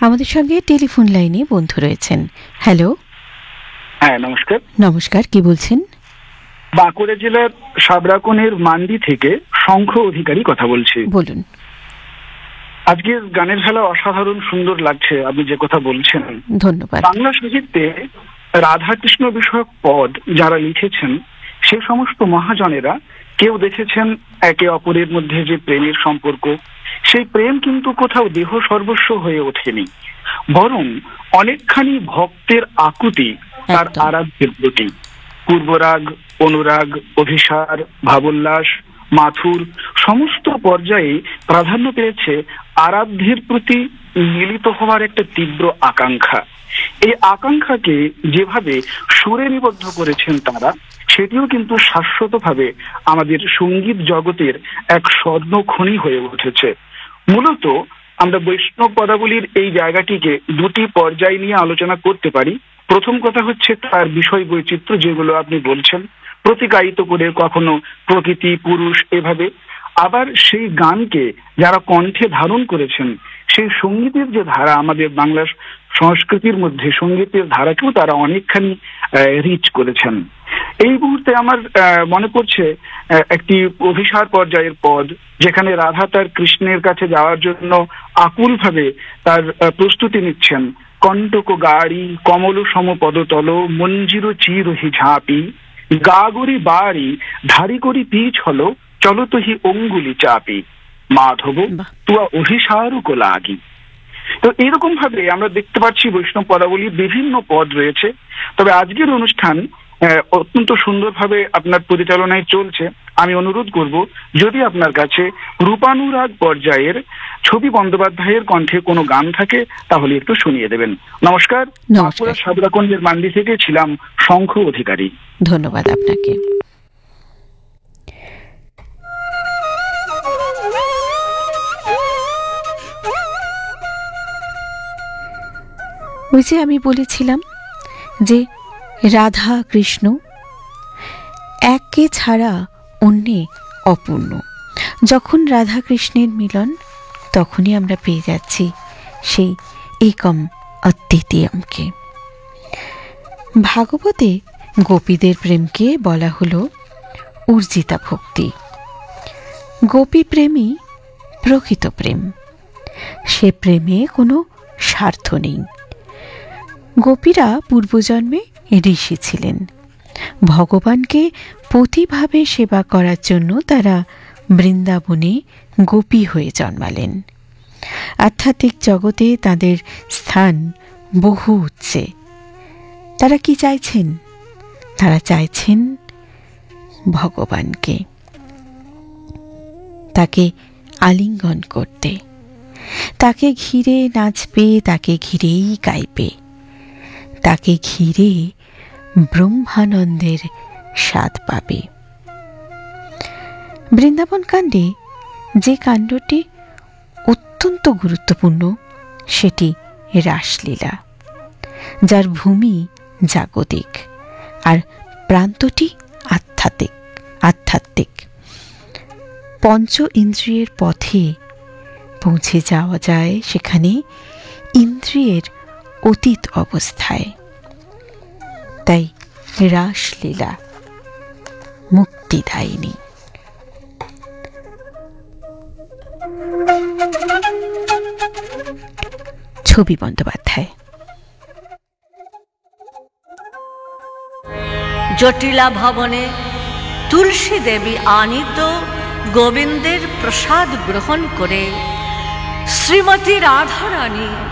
আমাদের সঙ্গে টেলিফোন লাইনে বন্ধু রয়েছেন। হ্যালো। হ্যাঁ, নমস্কার। নমস্কার, কি বলছেন? বাঁকুড়া জেলার সাবরাকনের মান্ডি থেকে শঙ্খ অধিকারী কথা বলছি। বলুন। আজকের গানের খেলা অসাধারণ সুন্দর লাগছে, আপনি যে কথা বলছেন। ধন্যবাদ। বাংলা সাহিত্যে রাধাকৃষ্ণ বিষয়ক পদ যারা লিখেছেন সে সমস্ত মহাজনেরা কেউ দেখেছেন একে অপরের মধ্যে যে প্রেমের সম্পর্ক, সেই প্রেম কিন্তু কোথাও দেহ সর্বস্ব হয়ে ওঠেনি, বরং অনেকখানি ভক্তের আকুতি তার আরাধ্যের প্রতি। পূর্বরাগ, অনুরাগ, অভিসার, ভাবোল্লাস, মাথুর সমস্ত পর্যায়ে প্রাধান্য পেয়েছে আরাধ্যের প্রতি মিলিত হওয়ার একটা তীব্র আকাঙ্ক্ষা। এই আকাঙ্ক্ষাকে যেভাবে সুরে নিবদ্ধ করেছেন তারা, সেটিও কিন্তু শাশ্বতভাবে আমাদের সঙ্গীত জগতের এক স্বর্ণখনি হয়ে উঠেছে। মূলত আমরা বৈষ্ণব পদাবলীর এই জায়গাটিকে দুটি পর্যায় নিয়ে আলোচনা করতে পারি। প্রথম কথা হচ্ছে তার বিষয় বৈচিত্র্য, যেগুলো আপনি বলছেন, প্রতিকায়িত করে কখনো প্রকৃতি, পুরুষ, এভাবে। আবার সেই গানকে যারা কণ্ঠে ধারণ করেছেন, সেই সঙ্গীতের যে ধারা, আমাদের বাংলা সংস্কৃতির মধ্যে সঙ্গীতের ধারাকেও তারা অনেকখানি রিচ করেছেন। এই মুহূর্তে আমার মনে পড়ছে একটি অভিসার পর্যায়ের পদ, যেখানে রাধা তার কৃষ্ণের কাছে যাওয়ার জন্য আকুলভাবে তার প্রস্তুতি নিচ্ছেন। কণ্টক গাড়ি কমল সম পদতল, মঞ্জির চিরহি ঝাঁপি, গাগরি বাড়ি ধারি করি পিছ হলো, চলতহি অঙ্গুলি চাপি, মাধব তুয়া অভিসারক লাগি। তো এরকম ভাবে আমরা দেখতে পাচ্ছি বৈষ্ণব পদাবলীর বিভিন্ন পদ রয়েছে। তবে আজকের অনুষ্ঠান অত্যন্ত সুন্দরভাবে আপনার পরিচালনায় চলছে। আমি অনুরোধ করব, যদি আপনার কাছে রূপানুরাগ পর্যায়ের ছবি বন্দ্যোপাধ্যায়ের কণ্ঠে কোনো গান থাকে তাহলে একটু শুনিয়ে দেবেন। নমস্কার। বাঁকুড়া সাবরাকনের মান্ডি থেকে ছিলাম শঙ্খ অধিকারী। ধন্যবাদ আপনাকে। ওই যে আমি বলেছিলাম যে রাধা কৃষ্ণ একে ছাড়া অন্যে অপূর্ণ। যখন রাধা কৃষ্ণের মিলন, তখনই আমরা পেয়ে যাচ্ছি সেই একম অদ্বিতীয়মকে। ভাগবতে গোপীদের প্রেমকে বলা হলো উর্জিতা ভক্তি। গোপী প্রেমই প্রকৃত প্রেম। সে প্রেমে কোনো স্বার্থ নেই। গোপীরা পূর্বজন্মে ঋষি ছিলেন। ভগবানকে প্রতিভাবে সেবা করার জন্য তারা বৃন্দাবনে গোপী হয়ে জন্মালেন। আধ্যাত্মিক জগতে তাদের স্থান বহু উচ্চে। তারা কি চাইছেন? তারা চাইছেন ভগবানকে, তাকে আলিঙ্গন করতে, তাকে ঘিরে নাচবে, তাকে ঘিরেই গাইবে, তাকে ঘিরে ব্রহ্মানন্দের স্বাদ পাবে। বৃন্দাবন কাণ্ডে যে কাণ্ডটি অত্যন্ত গুরুত্বপূর্ণ, সেটি রাসলীলা, যার ভূমি জাগতিক আর প্রান্তটি আধ্যাত্মিক। পঞ্চ ইন্দ্রিয়ের পথে পৌঁছে যাওয়া যায় সেখানে ইন্দ্রিয়ের অতীত অবস্থায়। তাই রাসলীলা মুক্তিদায়িনী। ছবি বন্দ্যোপাধ্যায়। জটিলা ভবনে তুলসী দেবী আনিত গোবিন্দের প্রসাদ গ্রহণ করে শ্রীমতী রাধারানী